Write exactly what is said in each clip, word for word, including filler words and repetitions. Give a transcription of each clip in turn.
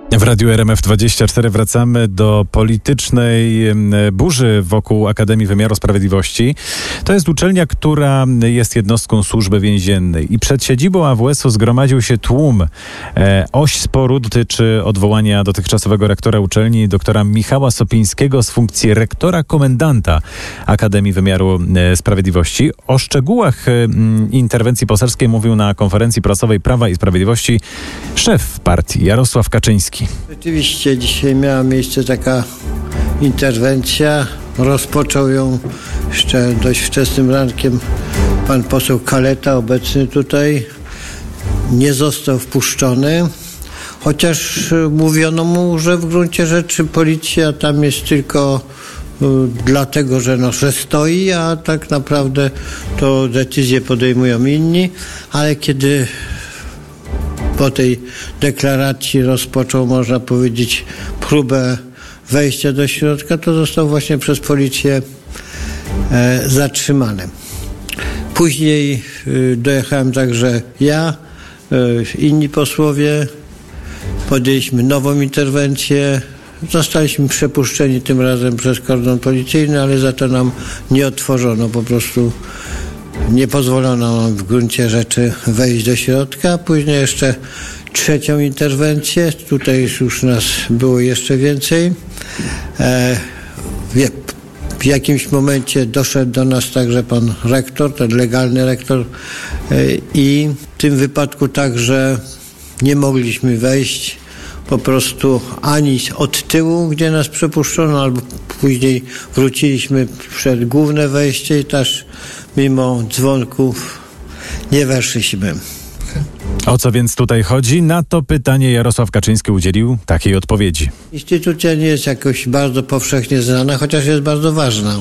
W Radiu R M F dwadzieścia cztery wracamy do politycznej burzy wokół Akademii Wymiaru Sprawiedliwości. To jest uczelnia, która jest jednostką Służby Więziennej i przed siedzibą A W S-u zgromadził się tłum. E, oś sporu dotyczy odwołania dotychczasowego rektora uczelni, doktora Michała Sopińskiego, z funkcji rektora komendanta Akademii Wymiaru Sprawiedliwości. O szczegółach interwencji poselskiej mówił na konferencji prasowej Prawa i Sprawiedliwości szef partii Jarosław Kaczyński. Rzeczywiście dzisiaj miała miejsce taka interwencja. Rozpoczął ją jeszcze dość wczesnym rankiem pan poseł Kaleta, obecny tutaj. Nie został wpuszczony, chociaż mówiono mu, że w gruncie rzeczy policja tam jest tylko dlatego, że, no, że stoi, a tak naprawdę to decyzje podejmują inni, ale kiedy po tej deklaracji rozpoczął, można powiedzieć, próbę wejścia do środka, to został właśnie przez policję e, zatrzymany. Później e, dojechałem także ja, e, inni posłowie, podjęliśmy nową interwencję, zostaliśmy przepuszczeni tym razem przez kordon policyjny, ale za to nam nie otworzono, po prostu nie pozwolono nam w gruncie rzeczy wejść do środka. Później jeszcze trzecią interwencję. Tutaj już nas było jeszcze więcej. E, w jakimś momencie doszedł do nas także pan rektor, ten legalny rektor, e, i w tym wypadku także nie mogliśmy wejść po prostu ani od tyłu, gdzie nas przepuszczono, albo później wróciliśmy przed główne wejście i też mimo dzwonków nie weszliśmy. O co więc tutaj chodzi? Na to pytanie Jarosław Kaczyński udzielił takiej odpowiedzi. Instytucja nie jest jakoś bardzo powszechnie znana, chociaż jest bardzo ważna.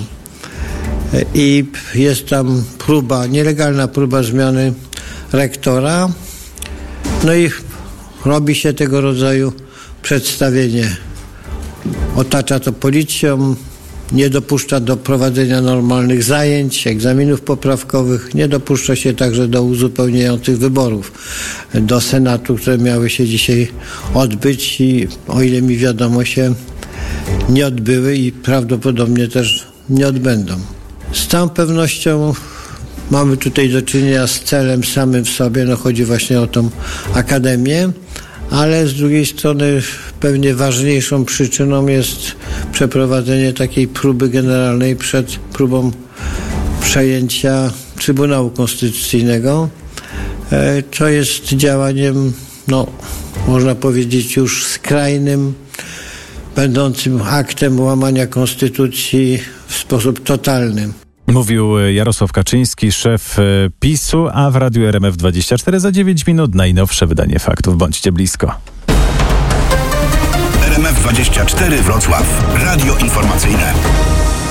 I jest tam próba, nielegalna próba zmiany rektora. No i robi się tego rodzaju przedstawienie. Otacza to policją, nie dopuszcza do prowadzenia normalnych zajęć, egzaminów poprawkowych, nie dopuszcza się także do uzupełniających wyborów do Senatu, które miały się dzisiaj odbyć i o ile mi wiadomo się nie odbyły i prawdopodobnie też nie odbędą. Z całą pewnością mamy tutaj do czynienia z celem samym w sobie, no chodzi właśnie o tą akademię, ale z drugiej strony pewnie ważniejszą przyczyną jest przeprowadzenie takiej próby generalnej przed próbą przejęcia Trybunału Konstytucyjnego. To jest działaniem, no, można powiedzieć, już skrajnym, będącym aktem łamania Konstytucji w sposób totalny. Mówił Jarosław Kaczyński, szef PiS-u, a w Radiu R M F dwadzieścia cztery za dziewięć minut najnowsze wydanie faktów. Bądźcie blisko. R M F dwadzieścia cztery Wrocław. Radio informacyjne.